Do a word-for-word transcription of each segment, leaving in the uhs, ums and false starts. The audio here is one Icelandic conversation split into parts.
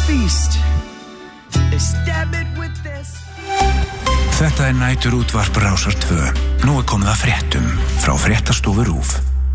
feast. They stab it with this. Þetta er nætur útvarp Rásar tvö. Nú er komið að fréttum frá fréttastofu RÚV.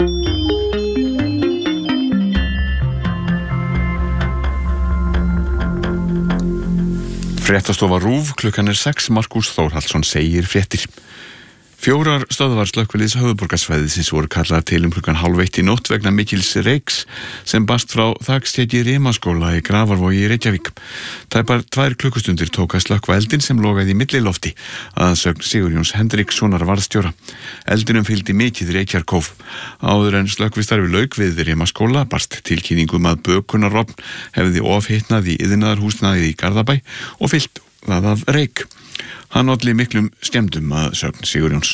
Fréttastofa RÚV, klukkan er sex, Markús Þórhallsson segir fréttir. Fjórar stöðvar slökkviliðs höfuðborgarsvæðisins voru kallaðar til um klukkan hálf eitt í nótt vegna mikils reyks sem barst frá þakstjeki Rimaskóla í Grafarvogi í Reykjavík. Tæpar tvær klukkustundir tók að slökkva eldinn sem logaði í millilofti að sögn Sigurjóns Hendrikssonar varðstjóra. Eldinum fylgdi mikið reykjarkóf. Áður en slökkvistarfi lauk við Rimaskóla barst tilkynningum að bökunarofn hefði ofhitnað í iðnaðarhúsnæðið í Garðabæ og fyllt það af reyk. Hann olli miklum skemmdum að sögn Sigurjóns.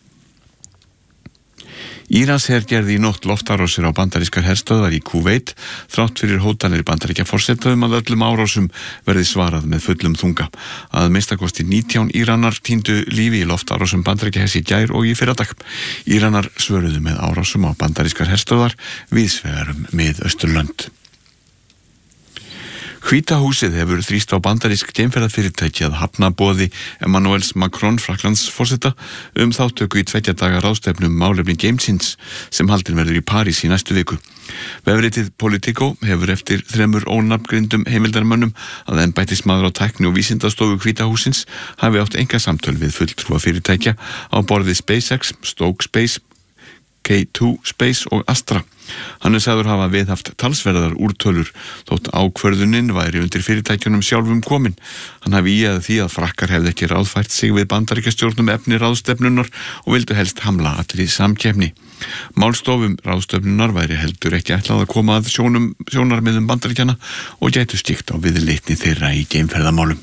Íransher gerði í nótt loftárásir á bandarískar herstöðvar í Kúveit þrátt fyrir hótanir Bandaríkjaforseta um að öllum árásum verði svarað með fullum þunga. Að minnstakosti nítján Íranar týndu lífi í loftárásum Bandaríkjahers í gær og í fyrradag. Íranar svöruðu með árásum á bandarískar herstöðvar víðs vegar um Mið-Austurlönd. Hvíta húsið hefur þrýst á bandarísk geimferðafyrirtæki að hafna boði Emmanuels Macron Frakklandsforseta um þáttöku í tveggja daga ráðstefnu um málefni geimsins sem haldin verður í París í næstu viku. Vefritið Politico hefur eftir þremur ónafngreindum heimildarmönnum að embættismaður á tækni og vísindastofu Hvíta hússins hafi átt einkasamtöl við fulltrúa fyrirtækja á borði SpaceX, Stoke Space, K tvö Space og Astra. Hann er sagður hafa viðhaft talsverðar úrtölur þótt ákvörðunin væri undir fyrirtækjunum sjálfum komin. Hann hafi íað því að Frakkar hefði ekki ráðfært sig við bandaríkjastjórnum efni ráðstefnunar og vildu helst hamla allri samkeppni. Málstofum ráðstefnunar væri heldur ekki ætlað að koma að sjónum, sjónarmiðum bandaríkjana og gætu stíkt á viðleitni þeirra í geimferðamálum.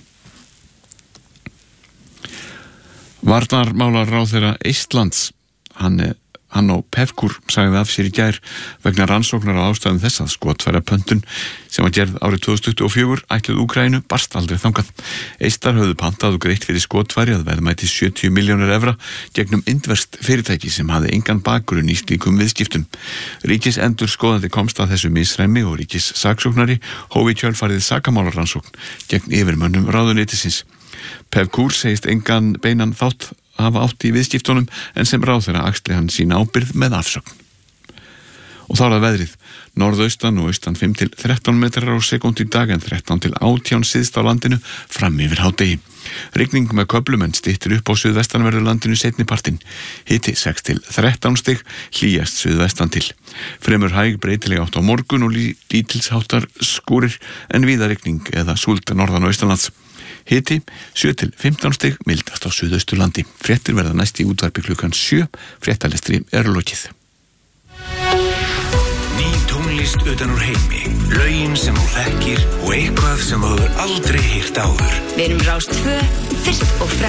Varnarmálaráðherra Eistlands, hann er Hann og Pevkur sagði af sér í gær vegna rannsóknar á ástæðum þess að skotfærapöntun sem var gerð árið tvö þúsund tuttugu og fjögur ætluð Úkraínu barst aldrei þangað. Eistar höfðu pantað og greitt fyrir skotfæri að verðmæti sjötíu milljónir evra gegnum indverskt fyrirtæki sem hafði engan bakgrunn í slíkum viðskiptum. Ríkisendurskoðandi komst að þessu misræmi og ríkissaksóknari hóf í kjölfarið sakamálarannsókn gegn yfirmönnum ráðuneytisins. Pevkur segist engan beinan þátt hafa átt í viðskiptunum en sem ráðherra axli hann sína ábyrgð með afsögn. Og þá er það veðrið. Norðaustan og austan fimm til þrettán metrar á sekúndu í dag en þrettán til átján syðst á landinu fram yfir hádegi. Rigning með köflum en styttir upp á suðvestanverðu landinu seinnipartinn. Hiti sex til þrettán stig, hlýjast suðvestan til. Fremur hæg breytileg átt á morgun og lítilsháttar skúrir en víða rigning eða súld norðan og austanlands. Hiti sjö til fimmtán stig, mildast á Suðausturlandi. Fréttir verða næst í útvarpi klukkan sjö. Fréttalestri er lokið. Ný tónlist utan úr heimi. Lögin sem þú þekkir og eitthvað sem þú hefur aldrei heyrt áður. Við erum Rás tvö, fyrst og fremst.